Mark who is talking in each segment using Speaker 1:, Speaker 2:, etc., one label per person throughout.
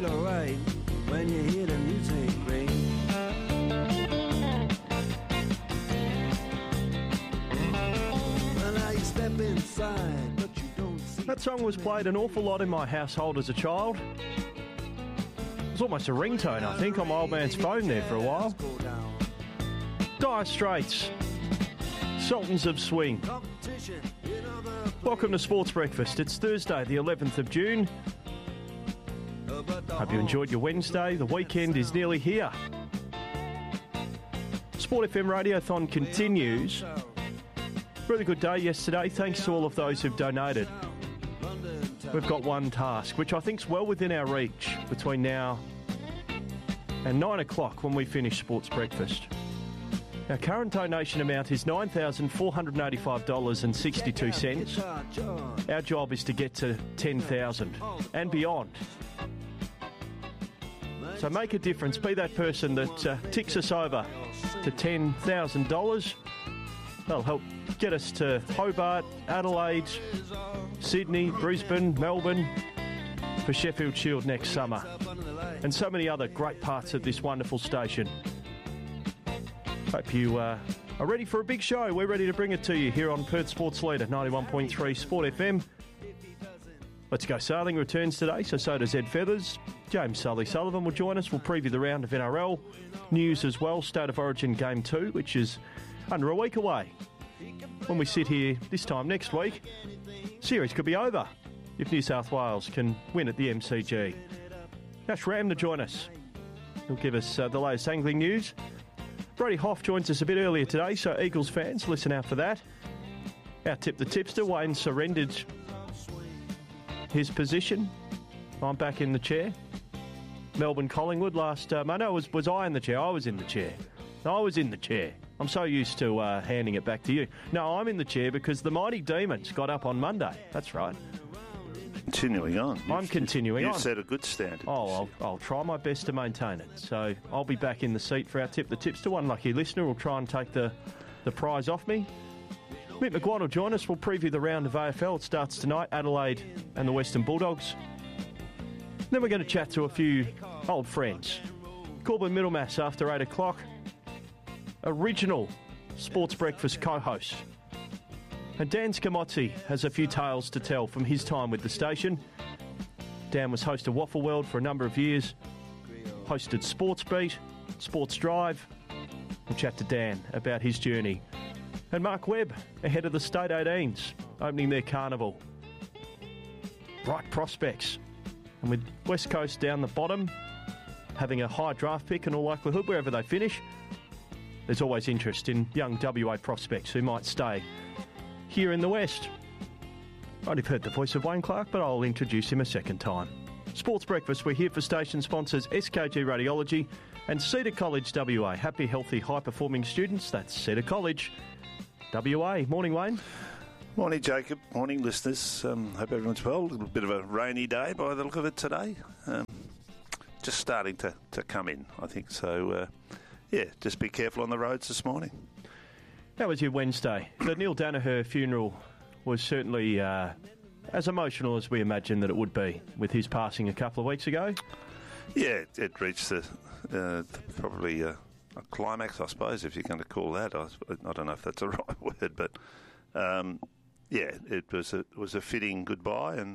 Speaker 1: feel alright when you hear the music ring. Well, now you step inside, but you don't see.
Speaker 2: That song was played an awful lot in my household as a child. It was almost a ringtone, I think, on my old man's phone there for a while. Dire Straits, Sultans of Swing. Welcome to Sports Breakfast. It's Thursday, the 11th of June. Hope you enjoyed your Wednesday. The weekend is nearly here. Sport FM Radiothon continues. Really good day yesterday. Thanks to all of those who've donated. We've got one task, which I think's well within our reach between now and 9 o'clock when we finish Sports Breakfast. Our current donation amount is $9,495.62. Our job is to get to 10,000 and beyond. So make a difference. Be that person that ticks us over to $10,000. That'll help get us to Hobart, Adelaide, Sydney, Brisbane, Melbourne for Sheffield Shield next summer. And so many other great parts of this wonderful station. Hope you are ready for a big show. We're ready to bring it to you here on Perth Sports Leader 91.3 Sport FM. Let's Go Sailing returns today, so does Ed Feathers. James Sullivan will join us. We'll preview the round of NRL news as well. State of Origin Game 2, which is under a week away. When we sit here this time next week, series could be over if New South Wales can win at the MCG. Ash Ram to join us. He'll give us the latest angling news. Brody Hoff joins us a bit earlier today, so Eagles fans, listen out for that. Our Tip the Tipster, Wayne surrendered his position. I'm back in the chair. Melbourne Collingwood last Monday. Was I in the chair? I was in the chair. I was in the chair. I'm so used to handing it back to you. No, I'm in the chair because the Mighty Demons got up on Monday. That's right.
Speaker 3: Continuing on.
Speaker 2: I'm continuing on.
Speaker 3: You've set a good standard.
Speaker 2: Oh, I'll try my best to maintain it. So I'll be back in the seat for our Tip the Tipster. One lucky listener will try and take the prize off me. Mick McGuire will join us. We'll preview the round of AFL. It starts tonight, Adelaide and the Western Bulldogs. Then we're going to chat to a few old friends. Corbin Middlemass after 8 o'clock. Original Sports Breakfast co-host. And Dan Scamozzi has a few tales to tell from his time with the station. Dan was host of Waffle World for a number of years. Hosted Sports Beat, Sports Drive. We'll chat to Dan about his journey. And Mark Webb, ahead of the State 18s, opening their carnival. Bright prospects. And with West Coast down the bottom, having a high draft pick in all likelihood, wherever they finish, there's always interest in young WA prospects who might stay here in the West. I'd have heard the voice of Wayne Clark, but I'll introduce him a second time. Sports Breakfast, we're here for station sponsors SKG Radiology and Cedar College WA. Happy, healthy, high-performing students, that's Cedar College WA. Morning, Wayne.
Speaker 3: Morning, Jacob. Morning, listeners. Hope everyone's well. A little bit of a rainy day by the look of it today. Just starting to come in, I think. So, just be careful on the roads this morning.
Speaker 2: How was your Wednesday? The Neil Danaher funeral was certainly as emotional as we imagined that it would be with his passing a couple of weeks ago.
Speaker 3: Yeah, it reached probably a climax, I suppose, if you're going to call that. I don't know if that's the right word, but it was a fitting goodbye, and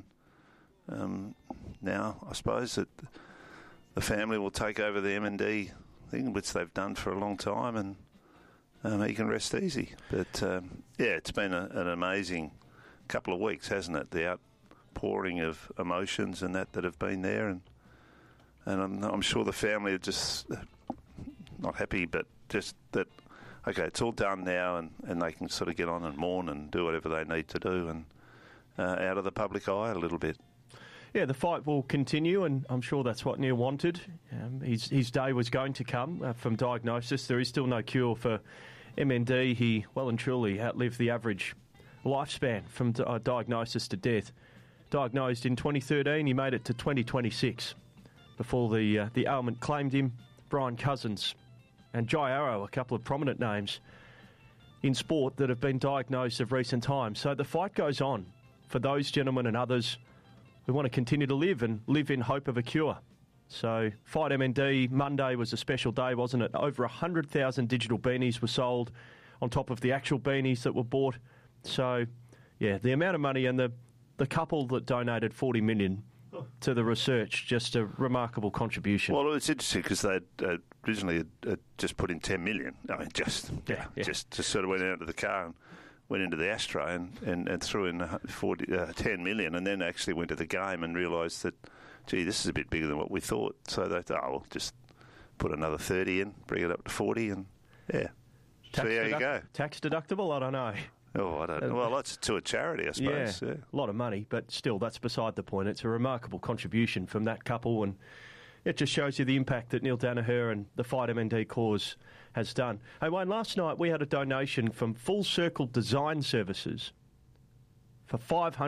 Speaker 3: now I suppose that the family will take over the M&D thing, which they've done for a long time, and he can rest easy. But it's been an amazing couple of weeks, hasn't it? The outpouring of emotions and that have been there, and I'm sure the family are just not happy, but just that, okay, it's all done now, and they can sort of get on and mourn and do whatever they need to do, and out of the public eye a little bit.
Speaker 2: Yeah, the fight will continue, and I'm sure that's what Neil wanted. His day was going to come from diagnosis. There is still no cure for MND. He well and truly outlived the average lifespan from diagnosis to death. Diagnosed in 2013, he made it to 2026 before the ailment claimed him. Brian Cousins and Jai Arrow, a couple of prominent names in sport that have been diagnosed of recent times. So the fight goes on for those gentlemen and others who want to continue to live and live in hope of a cure. So Fight MND, Monday was a special day, wasn't it? Over 100,000 digital beanies were sold on top of the actual beanies that were bought. So, yeah, the amount of money and the couple that donated 40 million to the research, just a remarkable contribution.
Speaker 3: Well, it's interesting because they originally had just put in 10 million. I mean, just sort of went out of the car and went into the Astro and threw in 10 million, and then actually went to the game and realised that, gee, this is a bit bigger than what we thought. So they thought, we'll just put another 30 in, bring it up to 40, and yeah. So there you go.
Speaker 2: Tax deductible? I don't know.
Speaker 3: Oh, I don't know. Well, that's to a charity, I suppose.
Speaker 2: Yeah, a lot of money, but still, that's beside the point. It's a remarkable contribution from that couple, and it just shows you the impact that Neil Danaher and the Fight MND cause has done. Hey, Wayne, last night we had a donation from Full Circle Design Services for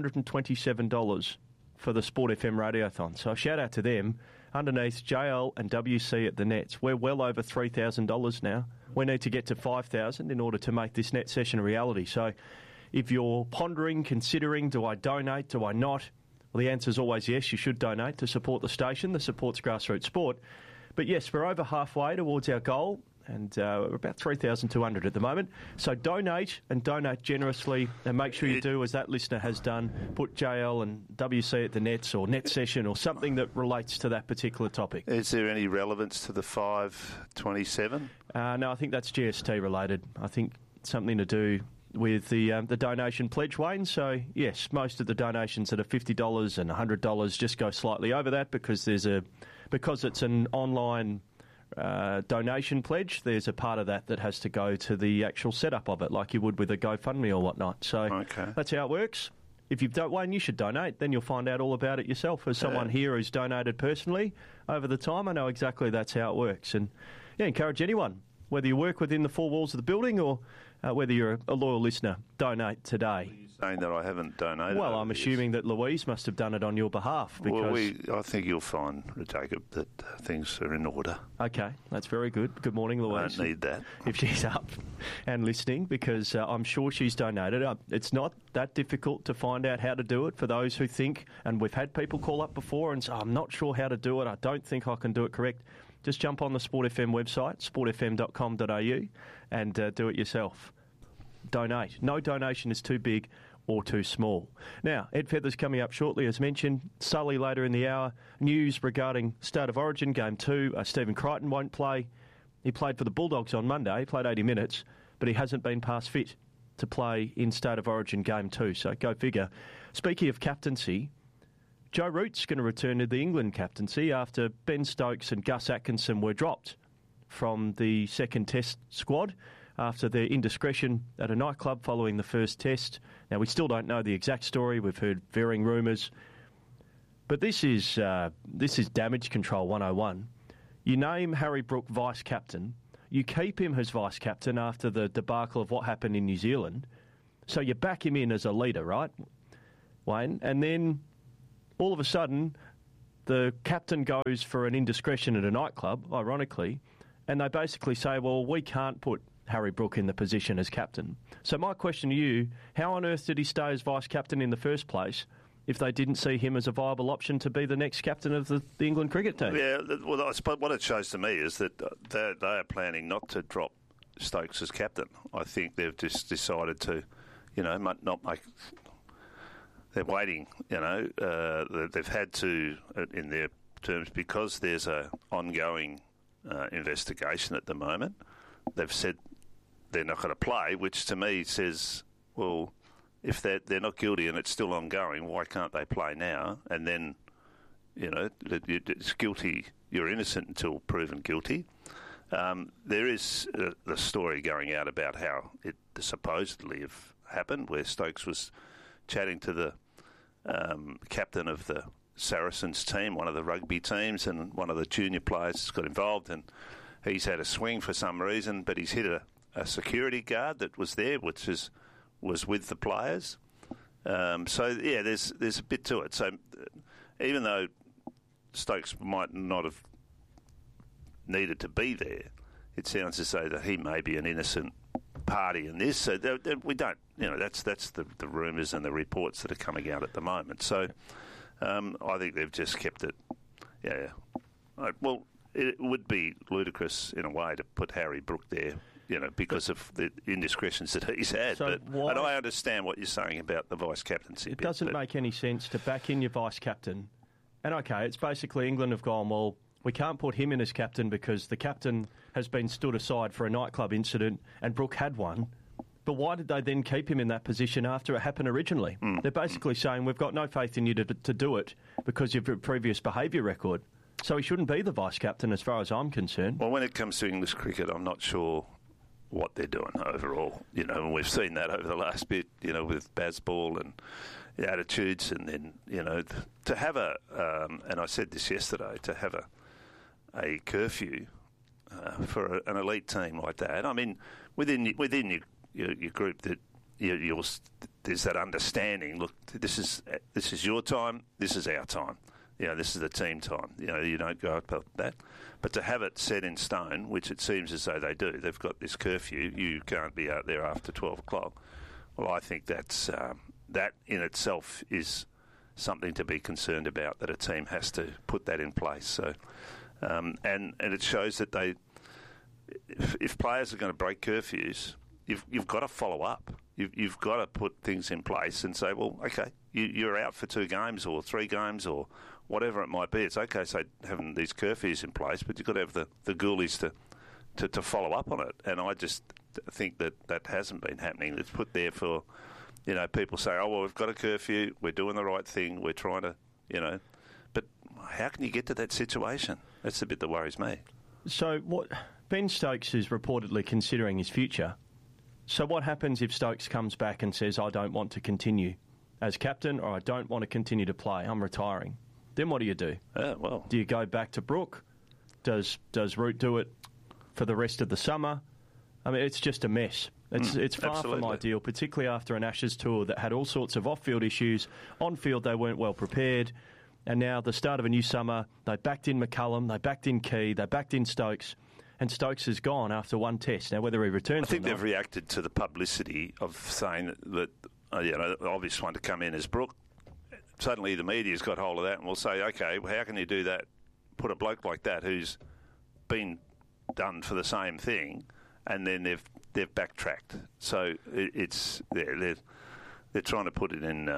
Speaker 2: $527 for the Sport FM Radiothon. So a shout out to them. Underneath JL and WC at the nets. We're well over $3,000 now. We need to get to $5,000 in order to make this net session a reality. So if you're pondering, considering, do I donate, do I not? Well, the answer is always yes, you should donate to support the station that supports grassroots sport. But yes, we're over halfway towards our goal, and we're about 3,200 at the moment. So donate, and donate generously, and make sure you do, as that listener has done, put JL and WC at the nets or net session or something that relates to that particular topic.
Speaker 3: Is there any relevance to the 527?
Speaker 2: No, I think that's GST related. I think something to do with the donation pledge, Wayne. So, yes, most of the donations that are $50 and $100 just go slightly over that because it's an online donation pledge. There's a part of that has to go to the actual setup of it, like you would with a GoFundMe or whatnot. So That's how it works. If you don't, Wayne, you should donate. Then you'll find out all about it yourself. As someone here who's donated personally over the time, I know exactly that's how it works. And encourage anyone, whether you work within the four walls of the building or whether you're a loyal listener, donate today.
Speaker 3: Are you saying that I haven't donated?
Speaker 2: Well, I'm assuming that Louise must have done it on your behalf. Because
Speaker 3: I think you'll find, Jacob, that things are in order.
Speaker 2: Okay, that's very good. Good morning, Louise.
Speaker 3: I don't need that.
Speaker 2: If she's up and listening, because I'm sure she's donated. It's not that difficult to find out how to do it for those who think, and we've had people call up before and say, I'm not sure how to do it, I don't think I can do it correct. Just jump on the Sport FM website, sportfm.com.au, and do it yourself. Donate. No donation is too big or too small. Now, Ed Feather's coming up shortly, as mentioned. Sully later in the hour. News regarding State of Origin, Game 2. Stephen Crichton won't play. He played for the Bulldogs on Monday. He played 80 minutes, but he hasn't been past fit to play in State of Origin Game 2. So go figure. Speaking of captaincy, Joe Root's going to return to the England captaincy after Ben Stokes and Gus Atkinson were dropped from the second test squad after their indiscretion at a nightclub following the first test. Now, we still don't know the exact story. We've heard varying rumours. But this is damage control 101. You name Harry Brook vice-captain. You keep him as vice-captain after the debacle of what happened in New Zealand. So you back him in as a leader, right, Wayne? And then all of a sudden, the captain goes for an indiscretion at a nightclub, ironically, and they basically say, well, we can't put Harry Brook in the position as captain. So my question to you, how on earth did he stay as vice-captain in the first place if they didn't see him as a viable option to be the next captain of the England cricket team? Yeah,
Speaker 3: well, I suppose what it shows to me is that they are planning not to drop Stokes as captain. I think they've just decided to, not make... They're waiting, they've had to, in their terms, because there's an ongoing investigation at the moment, they've said they're not going to play, which to me says, well, if they're not guilty and it's still ongoing, why can't they play now? And then, it's guilty, you're innocent until proven guilty. There is the story going out about how it supposedly have happened, where Stokes was chatting to the captain of the Saracens team, one of the rugby teams, and one of the junior players got involved, and he's had a swing for some reason, but he's hit a security guard that was there, which was with the players. There's a bit to it. So even though Stokes might not have needed to be there, it sounds as though that he may be an innocent party in this. So we don't, that's the rumours and the reports that are coming out at the moment. So I think they've just kept it, Well, it would be ludicrous in a way to put Harry Brook there, because of the indiscretions that he's had.
Speaker 2: So
Speaker 3: and I understand what you're saying about the vice-captaincy.
Speaker 2: It doesn't make any sense to back in your vice-captain. And, OK, it's basically England have gone, well, we can't put him in as captain because the captain has been stood aside for a nightclub incident and Brook had one. But why did they then keep him in that position after it happened originally? They're basically saying, we've got no faith in you to do it because of your previous behaviour record. So he shouldn't be the vice-captain as far as I'm concerned.
Speaker 3: Well, when it comes to English cricket, I'm not sure what they're doing overall. And we've seen that over the last bit, with Bazball and the attitudes. And then, to have and I said this yesterday, to have a curfew for an elite team like that. I mean, within your group that there's that understanding. Look, this is your time. This is our time. This is the team time. You don't go up that. But to have it set in stone, which it seems as though they do, they've got this curfew. You can't be out there after 12 o'clock. Well, I think that in itself is something to be concerned about. That a team has to put that in place. So, and it shows that if players are going to break curfews, you've got to follow up. You've got to put things in place and say, well, okay, you're out for 2 games or 3 games or whatever it might be. It's okay, so having these curfews in place, but you've got to have the ghoulies to follow up on it. And I just think that hasn't been happening. It's put there for, people say, oh, well, we've got a curfew, we're doing the right thing, we're trying to, But how can you get to that situation? That's the bit that worries me.
Speaker 2: So Ben Stokes is reportedly considering his future. So what happens if Stokes comes back and says, I don't want to continue as captain or I don't want to continue to play, I'm retiring? Then what do you do?
Speaker 3: Well,
Speaker 2: do you go back to Brook? Does Root do it for the rest of the summer? I mean, it's just a mess. It's far
Speaker 3: absolutely.
Speaker 2: from ideal, particularly after an Ashes tour that had all sorts of off-field issues. On-field, they weren't well prepared. And now, the start of a new summer, they backed in McCullum, they backed in Key, they backed in Stokes, and Stokes is gone after one test. Now, whether he returns
Speaker 3: I think
Speaker 2: or not,
Speaker 3: they've reacted to the publicity of saying that the obvious one to come in is Brook. Suddenly the media's got hold of that and will say, okay, well, how can you do that? Put a bloke like that who's been done for the same thing, and then they've backtracked. So they're trying to put it in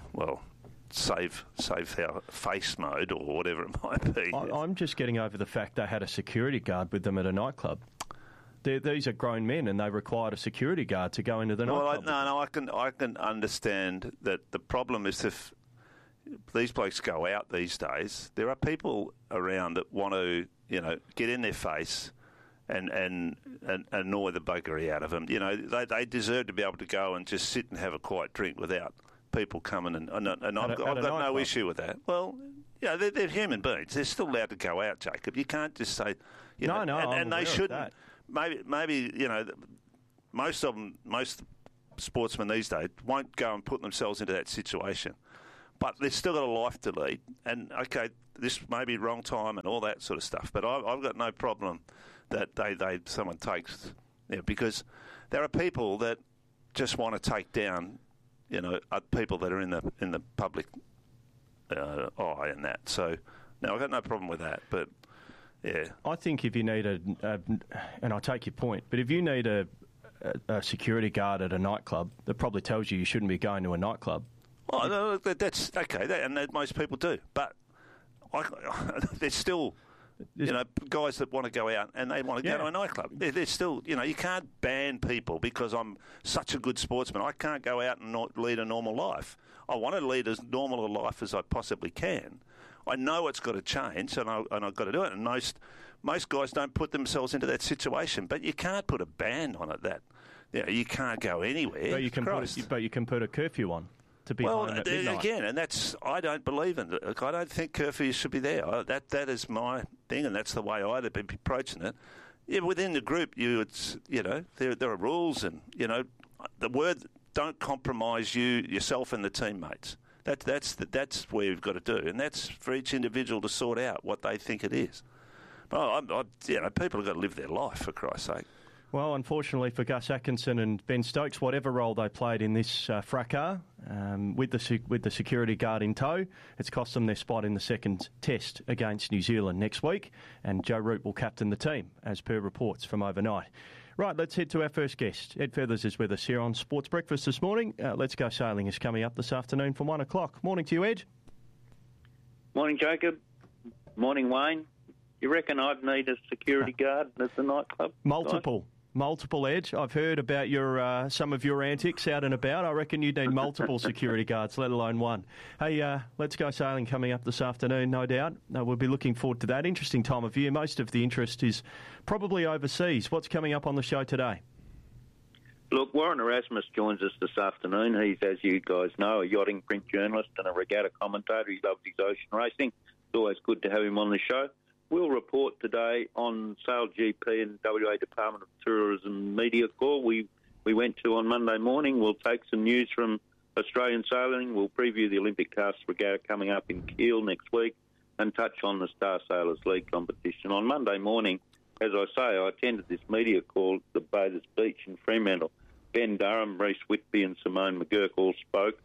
Speaker 3: save our face mode or whatever it might be.
Speaker 2: I'm just getting over the fact they had a security guard with them at a nightclub. These are grown men, and they required a security guard to go into the nightclub.
Speaker 3: I can understand that. The problem is if these blokes go out these days, there are people around that want to, get in their face and annoy the buggery out of them. They deserve to be able to go and just sit and have a quiet drink without people coming and I've got no issue with that. Well, they're human beings. They're still allowed to go out, Jacob. You can't just say, and they shouldn't. Maybe most sportsmen these days won't go and put themselves into that situation. But they've still got a life to lead. And, okay, this may be wrong time and all that sort of stuff. But I've got no problem that someone takes, because there are people that just want to take down, people that are in the public eye and that. So, no, I've got no problem with that. But, yeah. I
Speaker 2: think if you need and I take your point, but if you need a security guard at a nightclub, that probably tells you shouldn't be going to a nightclub.
Speaker 3: Well, that's okay, and most people do. But there's still, guys that want to go out and they want to go to a nightclub. There's still, you can't ban people because I'm such a good sportsman. I can't go out and not lead a normal life. I want to lead as normal a life as I possibly can. I know it's got to change, and I've got to do it. And most guys don't put themselves into that situation. But you can't put a ban on it. That you can't go anywhere.
Speaker 2: But you can put a curfew on.
Speaker 3: Again, and I don't believe in it. I don't think curfews should be there. That is my thing, and that's the way I'd be approaching it. Yeah, within the group, there are rules, and the word don't compromise yourself and the teammates. That's where you've got to do, and that's for each individual to sort out what they think it is. But people have got to live their life, for Christ's sake.
Speaker 2: Well, unfortunately for Gus Atkinson and Ben Stokes, whatever role they played in this fracas, with the security guard in tow, it's cost them their spot in the second test against New Zealand next week, and Joe Root will captain the team, as per reports from overnight. Right, let's head to our first guest. Ed Feathers is with us here on Sports Breakfast this morning. Let's Go Sailing is coming up this afternoon from 1 o'clock. Morning to you, Ed.
Speaker 4: Morning, Jacob. Morning, Wayne. You reckon I'd need a security guard at the nightclub?
Speaker 2: Multiple, Ed. I've heard about your some of your antics out and about. I reckon you'd need multiple security guards, let alone one. Hey, Let's Go Sailing coming up this afternoon, no doubt. We'll be looking forward to that. Interesting time of year. Most of the interest is probably overseas. What's coming up on the show today?
Speaker 4: Look, Warren Erasmus joins us this afternoon. He's, as you guys know, a yachting print journalist and a regatta commentator. He loves his ocean racing. It's always good to have him on the show. We'll report today on Sail GP and WA Department of Tourism media call we went to on Monday morning. We'll take some news from Australian sailing. We'll preview the Olympic Cast Regatta coming up in Kiel next week and touch on the Star Sailors League competition. On Monday morning, as I say, I attended this media call at the Bathurst Beach in Fremantle. Ben Durham, Reece Whitby and Simone McGurk all spoke.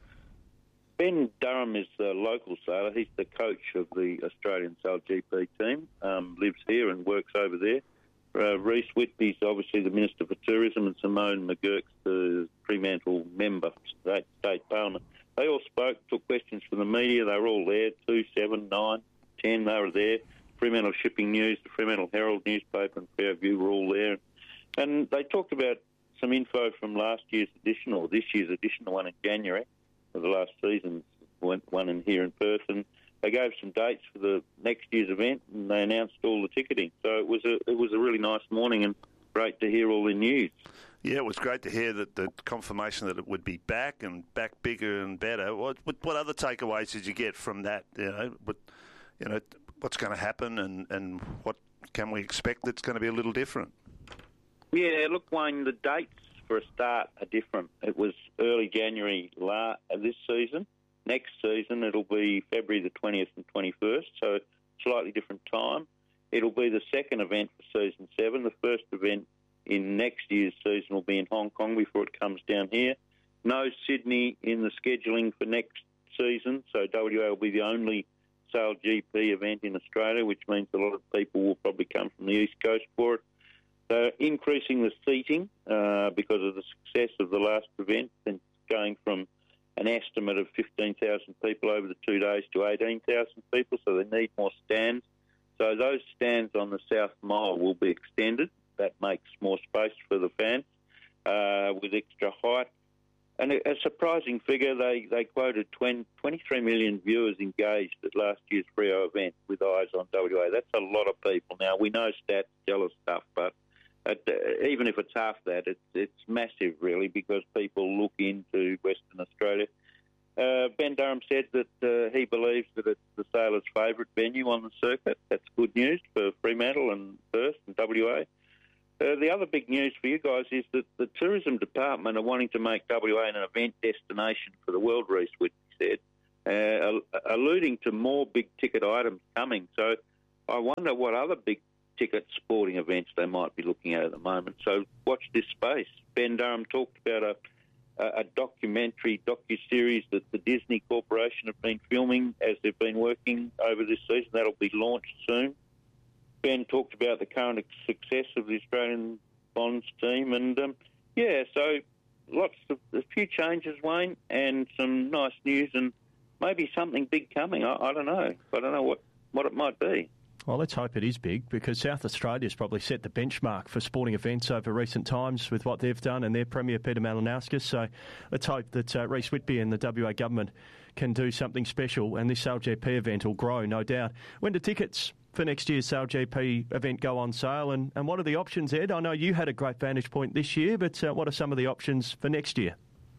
Speaker 4: Ben Durham is the local sailor. He's the coach of the Australian Sail GP team, lives here and works over there. Reece Whitby's obviously the Minister for Tourism and Simone McGurk's the Fremantle member, State Parliament. They all spoke, took questions from the media. They were all there, 2, 7, 9, 10, they were there. Fremantle Shipping News, the Fremantle Herald newspaper and Fairview were all there. And they talked about some info from last year's edition, or this year's edition, the one in January. For the last season, one in here in Perth, and they gave some dates for the next year's event, and they announced all the ticketing. So it was a really nice morning, and great to hear all the news.
Speaker 3: Yeah, it was great to hear that the confirmation that it would be back and back bigger and better. What other takeaways did you get from that? What's going to happen, and what can we expect that's going to be a little different?
Speaker 4: Yeah, look, Wayne, the dates for a start are different. It was early January this season. Next season it'll be February the 20th and 21st, so slightly different time. It'll be the second event for Season 7. The first event in next year's season will be in Hong Kong before it comes down here. No Sydney in the scheduling for next season, so WA will be the only Sail GP event in Australia, which means a lot of people will probably come from the East Coast for it. Increasing the seating because of the success of the last event, and going from an estimate of 15,000 people over the 2 days to 18,000 people, so they need more stands. So those stands on the South Mile will be extended. That makes more space for the fans with extra height. And a surprising figure, they quoted 23 million viewers engaged at last year's Rio event with eyes on WA. That's a lot of people. Now, we know stats tell us stuff, but even if it's half that, it's massive, really, because people look into Western Australia. Ben Durham said that he believes that it's the sailors' favourite venue on the circuit. That's good news for Fremantle and Perth and WA. The other big news for you guys is that the Tourism Department are wanting to make WA an event destination for the world, Reece Whitby said, alluding to more big-ticket items coming. So I wonder what other big-ticket sporting events they might be looking at the moment. So watch this space. Ben Durham talked about a docu-series that the Disney Corporation have been filming as they've been working over this season. That'll be launched soon. Ben talked about the current success of the Australian Bonds team, and so a few changes, Wayne, and some nice news, and maybe something big coming. I don't know. I don't know what it might be.
Speaker 2: Well, let's hope it is big, because South Australia's probably set the benchmark for sporting events over recent times with what they've done and their Premier Peter Malinauskas. So let's hope that Reece Whitby and the WA government can do something special, and this Sail GP event will grow, no doubt. When do tickets for next year's Sail GP event go on sale, and what are the options, Ed? I know you had a great vantage point this year, but what are some of the options for next year?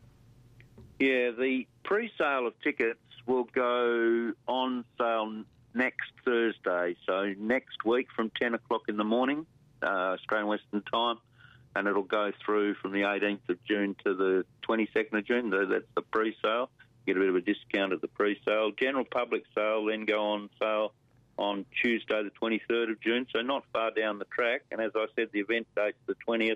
Speaker 4: Yeah, the pre-sale of tickets will go on sale next Thursday, so next week from 10 o'clock in the morning, Australian Western Time, and it'll go through from the 18th of June to the 22nd of June. That's the pre-sale. Get a bit of a discount at the pre-sale. General public sale then go on sale on Tuesday the 23rd of June, so not far down the track. And as I said, the event date's the 20th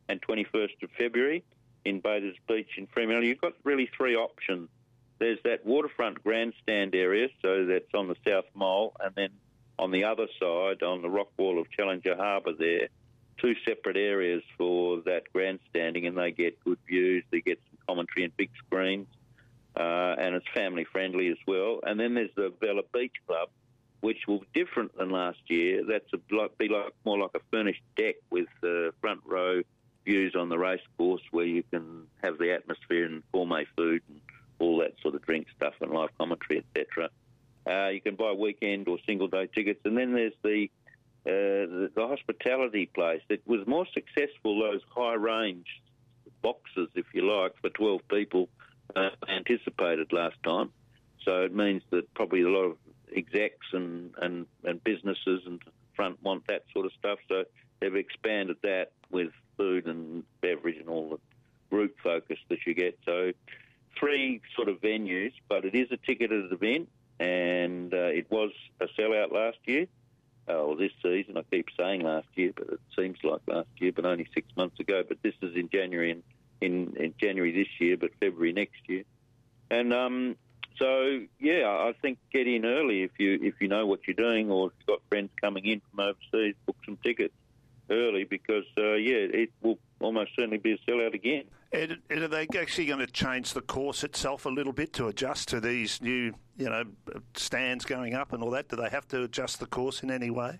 Speaker 4: and 21st of February in Bathers Beach in Fremantle. You've got really three options. There's that waterfront grandstand area, so that's on the South Mole, and then on the other side, on the rock wall of Challenger Harbour there, two separate areas for that grandstanding, and they get good views. They get some commentary and big screens, and it's family-friendly as well. And then there's the Vela Beach Club, which will be different than last year. That's more like a furnished deck with front row views on the race course where you can have the atmosphere and gourmet food and all that sort of drink stuff and live commentary, etc. You can buy weekend or single-day tickets. And then there's the hospitality place. It was more successful, those high-range boxes, if you like, for 12 people anticipated last time. So it means that probably a lot of execs and businesses and front want that sort of stuff. So they've expanded that with food and beverage and all the group focus that you get. So three sort of venues, but it is a ticketed event, and it was a sellout last year, or this season. I keep saying last year, but it seems like last year, but only 6 months ago. But this is in January, in January this year, but February next year. And so, yeah, I think get in early if you know what you're doing, or if you've got friends coming in from overseas, book some tickets early because, it will almost certainly be a sellout again.
Speaker 3: Ed, are they actually going to change the course itself a little bit to adjust to these new, stands going up and all that? Do they have to adjust the course in any way?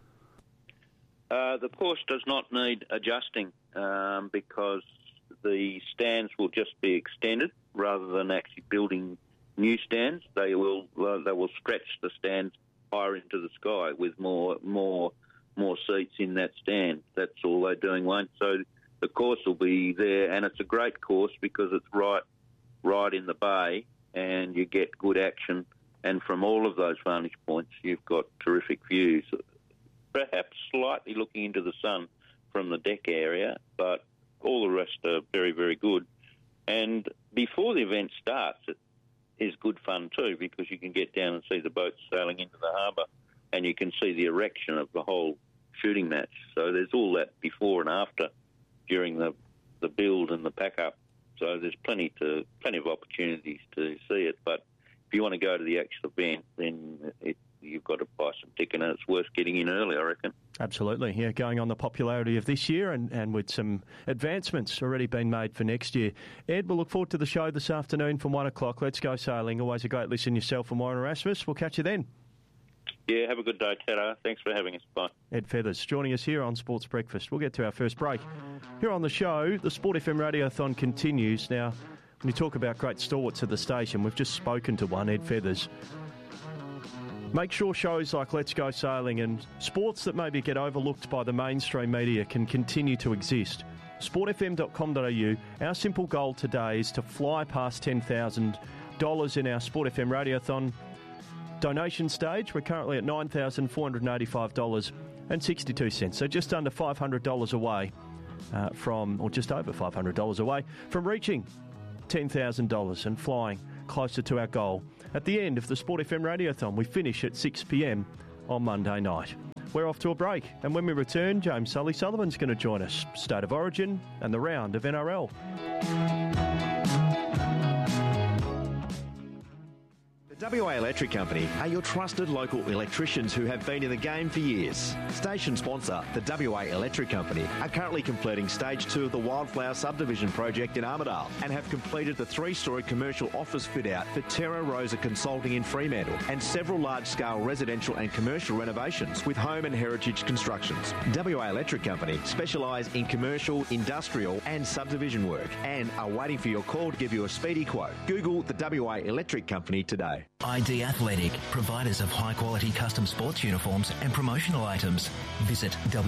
Speaker 4: The course does not need adjusting because the stands will just be extended rather than actually building new stands. They will stretch the stands higher into the sky with more seats in that stand. That's all they're doing, Wayne. So the course will be there, and it's a great course because it's right in the bay, and you get good action. And from all of those vantage points, you've got terrific views. Perhaps slightly looking into the sun from the deck area, but all the rest are very, very good. And before the event starts, it is good fun too because you can get down and see the boats sailing into the harbour, and you can see the erection of the whole shooting match. So there's all that before and after during the build and the pack-up. So there's plenty of opportunities to see it. But if you want to go to the actual event, then you've got to buy some ticket, and it's worth getting in early, I reckon.
Speaker 2: Absolutely, yeah, going on the popularity of this year and with some advancements already been made for next year. Ed, we'll look forward to the show this afternoon from 1 o'clock. Let's go sailing. Always a great listen yourself and Warren Erasmus. We'll catch you then.
Speaker 4: Yeah, have a good day, Tedder. Thanks for having us. Bye.
Speaker 2: Ed Feathers joining us here on Sports Breakfast. We'll get to our first break. Here on the show, the Sport FM Radiothon continues. Now, when you talk about great stalwarts at the station, we've just spoken to one, Ed Feathers. Make sure shows like Let's Go Sailing and sports that maybe get overlooked by the mainstream media can continue to exist. sportfm.com.au. Our simple goal today is to fly past $10,000 in our Sport FM Radiothon donation stage. We're currently at $9,485.62, so just under $500 away or just over $500 away from reaching $10,000 and flying closer to our goal. At the end of the Sport FM Radiothon, we finish at 6 p.m. on Monday night. We're off to a break, and when we return, James Sully-Sullivan's going to join us. State of Origin and the round of NRL.
Speaker 5: The WA Electric Company are your trusted local electricians who have been in the game for years. Station sponsor, the WA Electric Company, are currently completing Stage 2 of the Wildflower Subdivision project in Armidale and have completed the 3-storey commercial office fit-out for Terra Rosa Consulting in Fremantle and several large-scale residential and commercial renovations with home and heritage constructions. WA Electric Company specialise in commercial, industrial and subdivision work and are waiting for your call to give you a speedy quote. Google the WA Electric Company today.
Speaker 6: ID Athletic, providers of high-quality custom sports uniforms and promotional items. Visit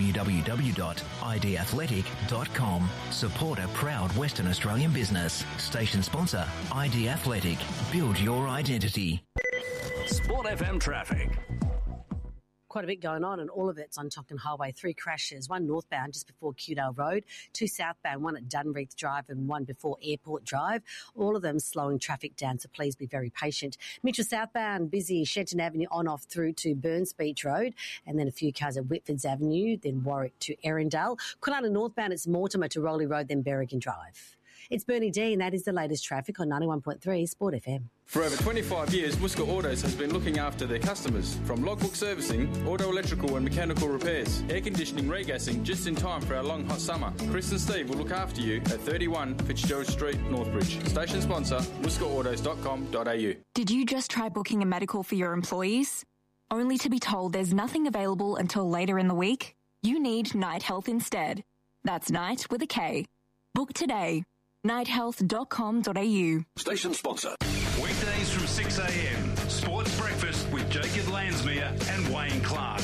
Speaker 6: www.idathletic.com. Support a proud Western Australian business. Station sponsor, ID Athletic. Build your identity.
Speaker 7: Sport FM traffic. quite a bit going on, and all of it's on Tonkin Highway. 3 crashes, one northbound just before Cudale Road, 2 southbound, one at Dunreath Drive and one before Airport Drive. All of them slowing traffic down, so please be very patient. Mitchell southbound, busy Shenton Avenue on-off through to Burns Beach Road, and then a few cars at Whitfords Avenue, then Warwick to Erindale. Kwinana northbound, it's Mortimer to Rowley Road, then Berrigan Drive. It's Bernie D, and that is the latest traffic on 91.3 Sport FM.
Speaker 8: For over 25 years, Worcester Autos has been looking after their customers. From logbook servicing, auto electrical and mechanical repairs, air conditioning, regassing, just in time for our long hot summer. Chris and Steve will look after you at 31 Fitzgerald Street, Northbridge. Station sponsor, worcesterautos.com.au.
Speaker 9: Did you just try booking a medical for your employees? Only to be told there's nothing available until later in the week? You need Night Health instead. That's Night with a K. Book today. nighthealth.com.au.
Speaker 10: Station sponsor. Weekdays from 6 a.m. Sports Breakfast with Jacob Lansmere and Wayne Clark.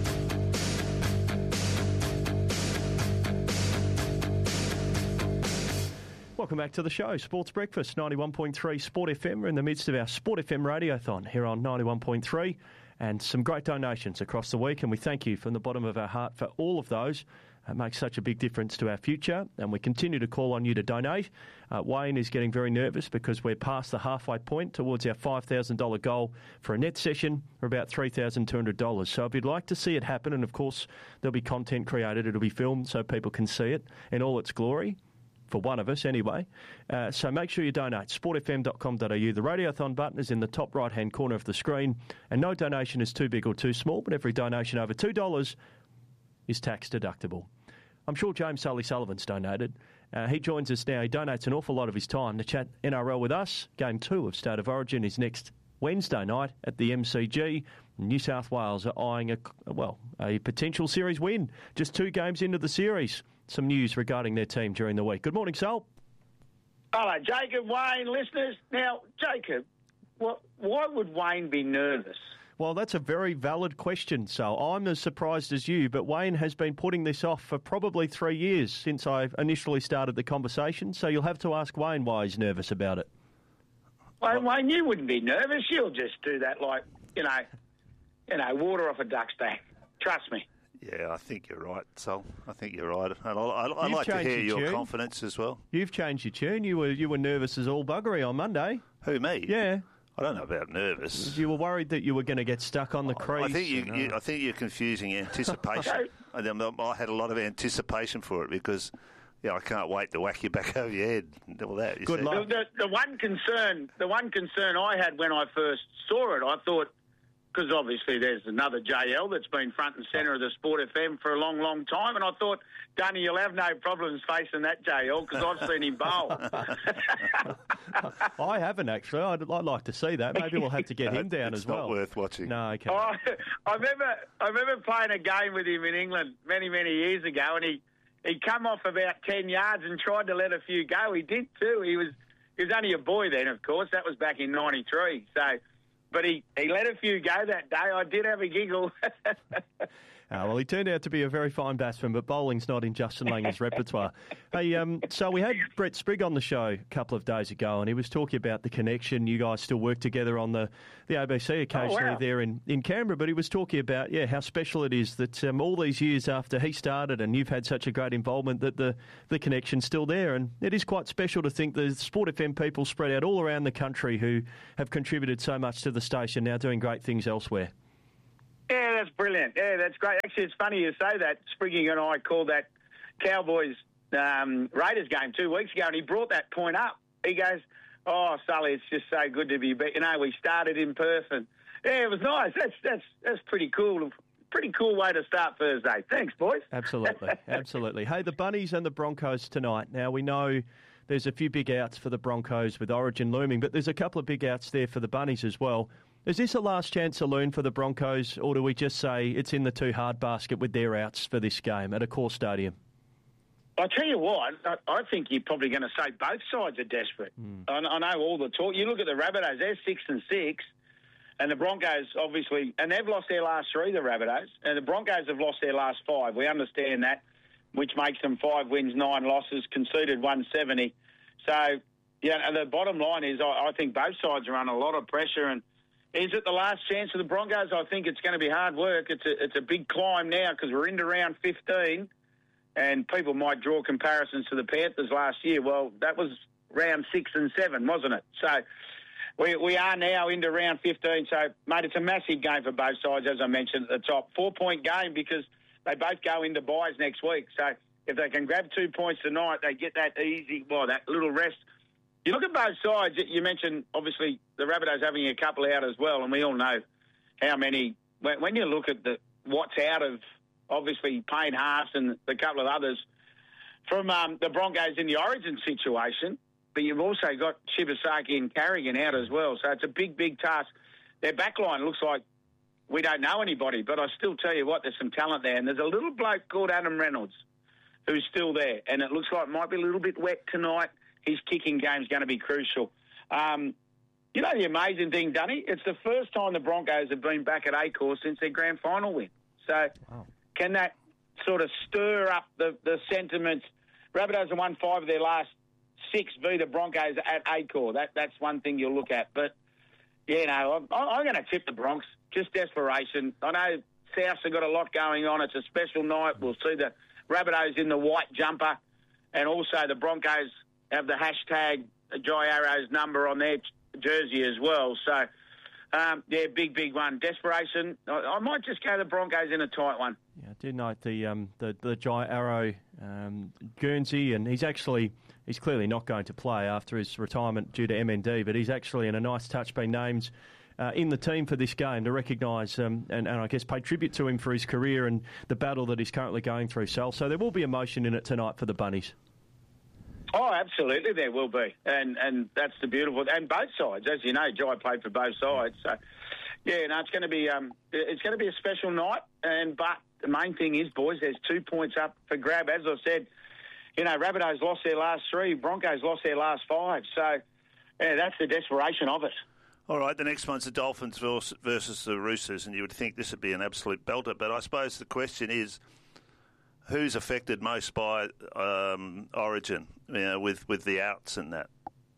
Speaker 2: Welcome back to the show, Sports Breakfast, 91.3 Sport FM. We're in the midst of our Sport FM Radiothon here on 91.3, and some great donations across the week, and we thank you from the bottom of our heart for all of those. It makes such a big difference to our future, and we continue to call on you to donate. Wayne is getting very nervous because we're past the halfway point towards our $5,000 goal for a net session, or about $3,200. So if you'd like to see it happen, and of course there'll be content created, it'll be filmed so people can see it in all its glory, for one of us anyway. So make sure you donate, sportfm.com.au. The Radiothon button is in the top right-hand corner of the screen, and no donation is too big or too small, but every donation over $2 is tax deductible. I'm sure James Sully-Sullivan's donated. He joins us now. He donates an awful lot of his time to chat NRL with us. Game 2 of State of Origin is next Wednesday night at the MCG. New South Wales are eyeing a potential series win. Just 2 games into the series. Some news regarding their team during the week. Good morning, Sol.
Speaker 11: Hello, Jacob, Wayne, listeners. Now, Jacob, why would Wayne be nervous?
Speaker 2: Well, that's a very valid question, so I'm as surprised as you, but Wayne has been putting this off for probably 3 years since I initially started the conversation, so you'll have to ask Wayne why he's nervous about it.
Speaker 11: Well, Wayne, you wouldn't be nervous. You'll just do that like, water off a duck's tank. Trust me.
Speaker 3: Yeah, I think you're right, Sol. I think you're right. And I'd like to hear your confidence as well.
Speaker 2: You've changed your tune. You were nervous as all buggery on Monday.
Speaker 3: Who, me?
Speaker 2: Yeah.
Speaker 3: I don't know about nervous.
Speaker 2: You were worried that you were going to get stuck on the crease.
Speaker 3: I think you're confusing anticipation. I had a lot of anticipation for it because, I can't wait to whack you back over your head and all that.
Speaker 2: Good luck.
Speaker 11: The one concern I had when I first saw it, I thought, because obviously there's another JL that's been front and centre of the Sport FM for a long, long time, and I thought, Dunny, you'll have no problems facing that JL because I've seen him bowl.
Speaker 2: I haven't, actually. I'd like to see that. Maybe we'll have to get him down as well.
Speaker 3: It's not worth watching.
Speaker 2: No, okay.
Speaker 11: I remember playing a game with him in England many, many years ago, and he come off about 10 yards and tried to let a few go. He did too. He was only a boy then, of course. That was back in 93. So, but he let a few go that day. I did have a giggle.
Speaker 2: Well, he turned out to be a very fine batsman, but bowling's not in Justin Langer's repertoire. Hey, so we had Brett Sprigg on the show a couple of days ago, and he was talking about the connection. You guys still work together on the ABC occasionally there in Canberra, but he was talking about, how special it is that all these years after he started and you've had such a great involvement that the connection's still there. And it is quite special to think the Sport FM people spread out all around the country who have contributed so much to the station, now doing great things elsewhere.
Speaker 11: Yeah, that's brilliant. Yeah, that's great. Actually, it's funny you say that. Spriggy and I called that Cowboys Raiders game 2 weeks ago, and he brought that point up. He goes, "Oh, Sully, it's just so good to be back. We started in Perth, and it was nice. That's pretty cool. Pretty cool way to start Thursday. Thanks, boys."
Speaker 2: Absolutely, absolutely. Hey, the Bunnies and the Broncos tonight. Now we know there's a few big outs for the Broncos with Origin looming, but there's a couple of big outs there for the Bunnies as well. Is this a last chance saloon for the Broncos, or do we just say it's in the too hard basket with their outs for this game at a core stadium?
Speaker 11: I'll tell you what, I think you're probably going to say both sides are desperate. I know all the talk. You look at the Rabbitohs, they're 6-6, and the Broncos obviously, and they've lost their last 3, the Rabbitohs, and the Broncos have lost their last 5. We understand that, which makes them 5 wins, 9 losses, conceded 170. So, and the bottom line is I think both sides are under a lot of pressure, and Is it the last chance of the Broncos? I think it's going to be hard work. It's a big climb now because we're into round 15, and people might draw comparisons to the Panthers last year. Well, that was round 6 and 7, wasn't it? So we are now into round 15. So, mate, it's a massive game for both sides, as I mentioned at the top. 4-point game because they both go into buys next week. So if they can grab 2 points tonight, they get that easy, that little rest. You look at both sides. You mentioned, obviously, the Rabbitohs having a couple out as well, and we all know how many. When you look at what's out of, obviously, Payne Haas and a couple of others from the Broncos in the Origin situation, but you've also got Shibasaki and Carrigan out as well. So it's a big, big task. Their backline looks like we don't know anybody, but I still tell you what, there's some talent there. And there's a little bloke called Adam Reynolds who's still there, and it looks like it might be a little bit wet tonight. His kicking game's going to be crucial. You know the amazing thing, Dunny? It's the first time the Broncos have been back at Accor since their grand final win. So Can that sort of stir up the sentiments? Rabbitohs have won 5 of their last 6 v the Broncos at Accor. That's one thing you'll look at. But, yeah, no, I'm going to tip the Bronx. Just desperation. I know Souths have got a lot going on. It's a special night. We'll see the Rabbitohs in the white jumper, and also the Broncos have the hashtag Jai Arrow's number on their jersey as well. So, yeah, big one. Desperation. I might just go the Broncos in a tight one.
Speaker 2: Yeah, I did note the Jai Arrow Guernsey, and he's clearly not going to play after his retirement due to MND, but he's actually, in a nice touch, been named in the team for this game to recognise and I guess pay tribute to him for his career and the battle that he's currently going through, Sal. So there will be emotion in it tonight for the Bunnies.
Speaker 11: Oh, absolutely, there will be, and that's the beautiful. And both sides, as you know, Jai played for both sides. So, yeah, no, it's going to be a special night. But the main thing is, boys, there's 2 points up for grab. As I said, you know, Rabbitohs lost their last 3, Broncos lost their last 5. So, yeah, that's the desperation of it.
Speaker 3: All right, the next one's the Dolphins versus the Roosters, and you would think this would be an absolute belter. But I suppose the question is, who's affected most by Origin, with the outs and that?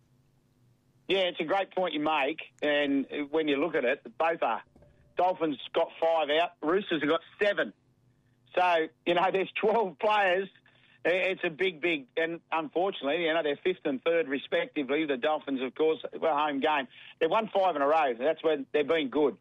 Speaker 11: Yeah, it's a great point you make. And when you look at it, both are. Dolphins got 5 out. Roosters have got 7. So, you know, there's 12 players. It's a big, and unfortunately, you know, they're 5th and 3rd respectively. The Dolphins, of course, were home game. They've won 5 in a row. That's when they've been good.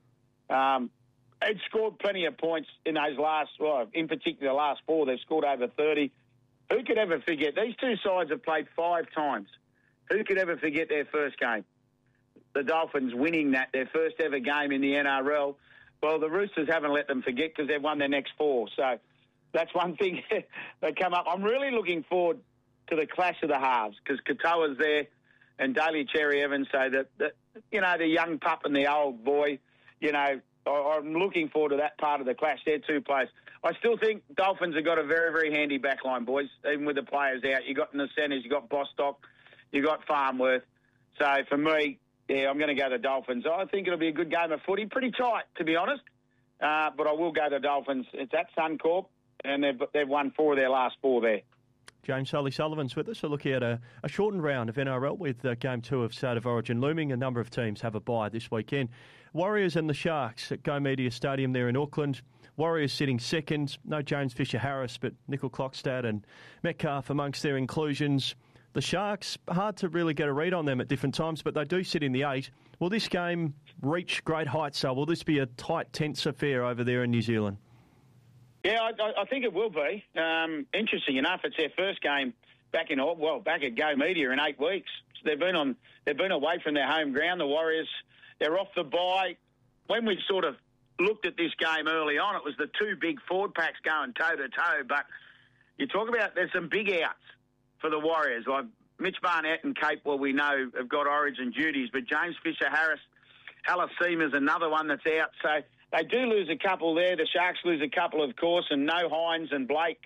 Speaker 11: They've scored plenty of points in those in particular the last 4. They've scored over 30. Who could ever forget? These two sides have played 5 times. Who could ever forget their first game? The Dolphins winning their first ever game in the NRL. Well, the Roosters haven't let them forget because they've won their next 4. So that's one thing that come up. I'm really looking forward to the clash of the halves because Katoa's there and Daly Cherry Evans. So that you know, the young pup and the old boy, you know, I'm looking forward to that part of the clash. They're 2 players. I still think Dolphins have got a very, very handy backline, boys, even with the players out. You got in the centres, you got Bostock, you got Farnworth. So for me, yeah, I'm going to go the Dolphins. I think it'll be a good game of footy. Pretty tight, to be honest. But I will go the Dolphins. It's at Suncorp, and they've won 4 of their last 4 there.
Speaker 2: James Sullivan's with us. We're looking at a shortened round of NRL with Game 2 of State of Origin looming. A number of teams have a bye this weekend. Warriors and the Sharks at Go Media Stadium there in Auckland. Warriors sitting second. No James Fisher-Harris, but Nickel Clockstad and Metcalf amongst their inclusions. The Sharks, hard to really get a read on them at different times, but they do sit in the 8. Will this game reach great heights, so will this be a tight, tense affair over there in New Zealand?
Speaker 11: Yeah, I think it will be. Interesting enough, it's their first game back at Go Media in 8 weeks. They've been away from their home ground. The Warriors, they're off the bye. When we sort of looked at this game early on, it was the 2 big forward packs going toe to toe. But you talk about there's some big outs for the Warriors, like Mitch Barnett and Capewell, we know have got Origin duties, but James Fisher-Harris, Halasima is another one that's out. So they do lose a couple there. The Sharks lose a couple, of course, and no Hines and Blake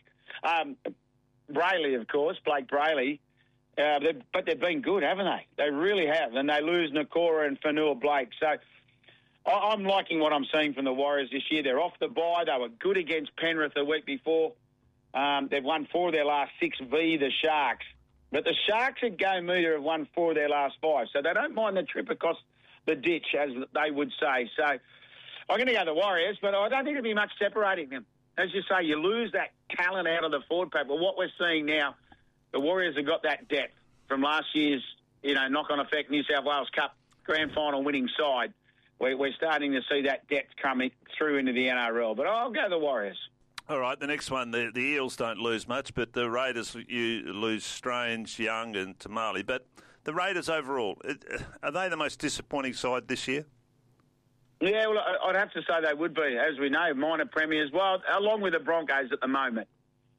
Speaker 11: Brayley, of course, Blake Brayley. But they've been good, haven't they? They really have. And they lose Nakora and Fanua Blake. So I'm liking what I'm seeing from the Warriors this year. They're off the bye. They were good against Penrith the week before. They've won 4 of their last 6 v the Sharks. But the Sharks at Go Media have won 4 of their last 5. So they don't mind the trip across the ditch, as they would say. So I'm going to go the Warriors, but I don't think there'll be much separating them. As you say, you lose that talent out of the forward pack. But what we're seeing now, the Warriors have got that depth from last year's, knock-on effect New South Wales Cup grand final winning side. We're starting to see that depth coming through into the NRL. But I'll go the Warriors.
Speaker 3: All right, the next one, the Eels don't lose much, but the Raiders, you lose Strange, Young and Tamale. But the Raiders overall, are they the most disappointing side this year?
Speaker 11: Yeah, well, I'd have to say they would be, as we know, minor premiers. Well, along with the Broncos at the moment.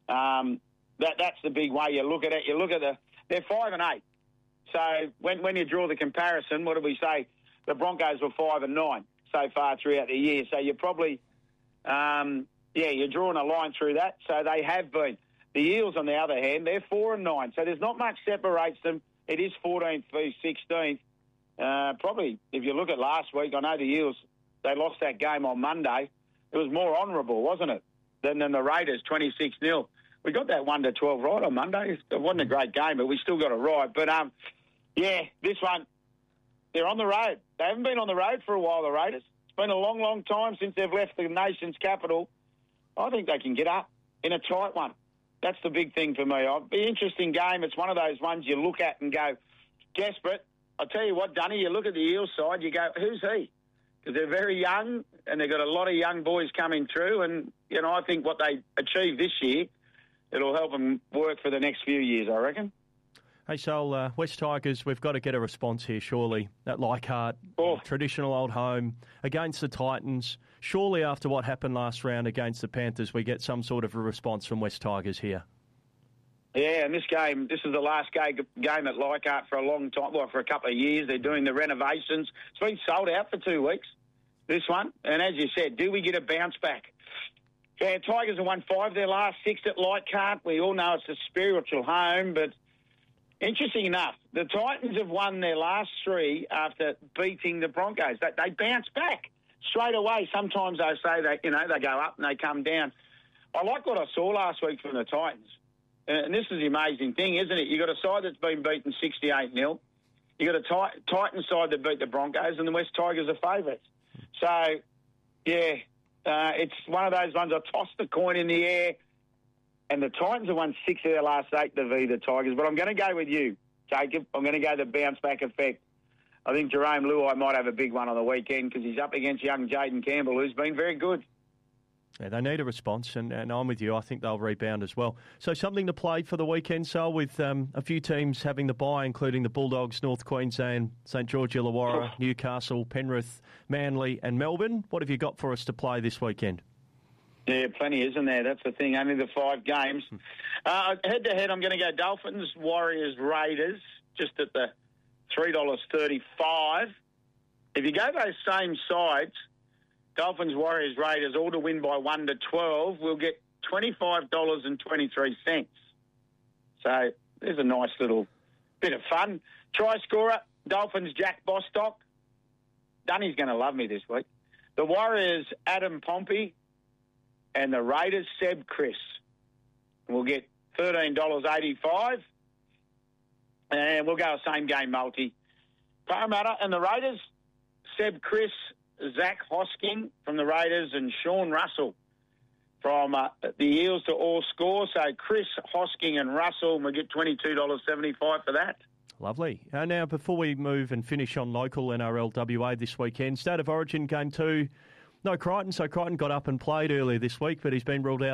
Speaker 11: That's the big way you look at it. You look at they're 5-8. So when you draw the comparison, what do we say? The Broncos were 5-9 so far throughout the year. So you're probably, you're drawing a line through that. So they have been. The Eels, on the other hand, they're 4-9. So there's not much separates them. It is 14th v 16th. Probably, if you look at last week, I know the Eels, they lost that game on Monday. It was more honourable, wasn't it, than the Raiders, 26-0. We got that 1-12 right on Monday. It wasn't a great game, but we still got it right. But, this one, they're on the road. They haven't been on the road for a while, the Raiders. It's been a long, long time since they've left the nation's capital. I think they can get up in a tight one. That's the big thing for me. It'll be an interesting game. It's one of those ones you look at and go, desperate. I'll tell you what, Dunny, you look at the Eels side, you go, who's he? Because they're very young and they've got a lot of young boys coming through. And, I think what they achieve this year, it'll help them work for the next few years, I reckon.
Speaker 2: Hey, Sol, West Tigers, we've got to get a response here, surely, at Leichhardt, traditional old home, against the Titans. Surely after what happened last round against the Panthers, we get some sort of a response from West Tigers here.
Speaker 11: Yeah, and this is the last game at Leichhardt for a long time, for a couple of years. They're doing the renovations. It's been sold out for 2 weeks, this one. And as you said, do we get a bounce back? Yeah, Tigers have won 5 of their last 6 at Leichhardt. We all know it's a spiritual home, but interesting enough, the Titans have won their last 3 after beating the Broncos. They bounce back straight away. Sometimes they say they go up and they come down. I like what I saw last week from the Titans. And this is the amazing thing, isn't it? You've got a side that's been beaten 68-0. You've got a Titan side that beat the Broncos, and the West Tigers are favourites. So, it's one of those ones I tossed the coin in the air, and the Titans have won 6 of their last 8 to v the Tigers. But I'm going to go with you, Jacob. I'm going to go the bounce-back effect. I think Jerome Luai might have a big one on the weekend because he's up against young Jaden Campbell, who's been very good.
Speaker 2: Yeah, they need a response, and I'm with you. I think they'll rebound as well. So something to play for the weekend, so with a few teams having the bye, including the Bulldogs, North Queensland, St George Illawarra, Newcastle, Penrith, Manly and Melbourne. What have you got for us to play this weekend?
Speaker 11: Yeah, plenty, isn't there? That's the thing, only the 5 games. Head-to-head, I'm going to go Dolphins, Warriors, Raiders, just at the $3.35. If you go those same sides, Dolphins, Warriors, Raiders, all to win by 1-12, we'll get $25.23. So there's a nice little bit of fun. Try scorer, Dolphins, Jack Bostock. Dunny's going to love me this week. The Warriors, Adam Pompey. And the Raiders, Seb Chris. We'll get $13.85. And we'll go a same-game multi. Parramatta and the Raiders, Seb Chris, Zach Hosking from the Raiders and Sean Russell from the Eels to all score. So Chris, Hosking and Russell, and we'll get $22.75 for that.
Speaker 2: Lovely. Now, before we move and finish on local NRL WA this weekend, State of Origin Game 2, no Crichton. So Crichton got up and played earlier this week, but he's been ruled out